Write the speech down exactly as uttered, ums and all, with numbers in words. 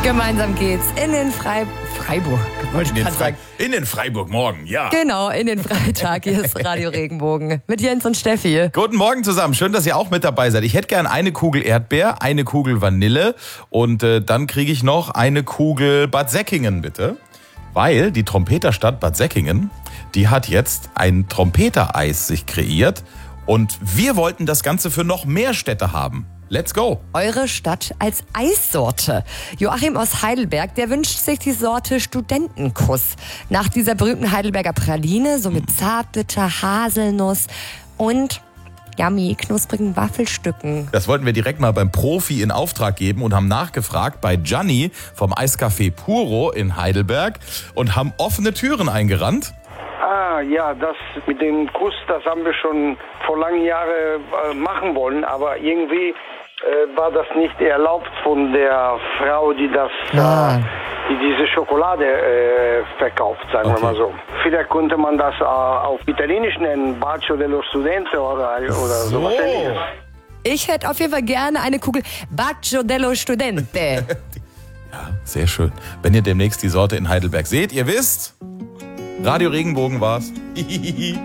Gemeinsam geht's in den Frei Freiburg. Wollte ich In den, gerade Fre sagen. in den Freiburg morgen, ja. Genau, in den Freitag. Hier ist Radio Regenbogen mit Jens und Steffi. Guten Morgen zusammen, schön, dass ihr auch mit dabei seid. Ich hätte gern eine Kugel Erdbeer, eine Kugel Vanille und äh, dann kriege ich noch eine Kugel Bad Säckingen, bitte. Weil die Trompeterstadt Bad Säckingen, die hat jetzt ein Trompetereis sich kreiert und wir wollten das Ganze für noch mehr Städte haben. Let's go! Eure Stadt als Eissorte. Joachim aus Heidelberg, der wünscht sich die Sorte Studentenkuss. Nach dieser berühmten Heidelberger Praline, so mit Zartbitter, Haselnuss und yummy, knusprigen Waffelstücken. Das wollten wir direkt mal beim Profi in Auftrag geben und haben nachgefragt bei Gianni vom Eiscafé Puro in Heidelberg und haben offene Türen eingerannt. Ah, ja, das mit dem Kuss, das haben wir schon vor langen Jahren äh, machen wollen, aber irgendwie äh, war das nicht erlaubt von der Frau, die das, Ah. äh, die diese Schokolade äh, verkauft, sagen Okay. wir mal so. Vielleicht konnte man das äh, auf Italienisch nennen, Bacio dello Studente oder, oder So. sowas ähnliches. Ich hätte auf jeden Fall gerne eine Kugel Bacio dello Studente. Ja, sehr schön. Wenn ihr demnächst die Sorte in Heidelberg seht, ihr wisst, Radio Regenbogen war's.